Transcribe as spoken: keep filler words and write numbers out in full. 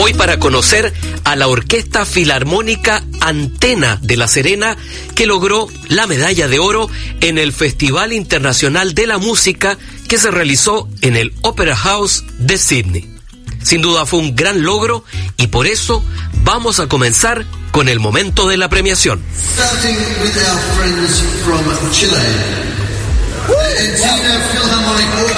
Hoy para conocer a la Orquesta Filarmónica Antena de La Serena, que logró la medalla de oro en el Festival Internacional de la Música que se realizó en el Opera House de Sydney. Sin duda fue un gran logro y por eso vamos a comenzar con el momento de la premiación. Starting with our friends from Chile. The Argentina Philharmonic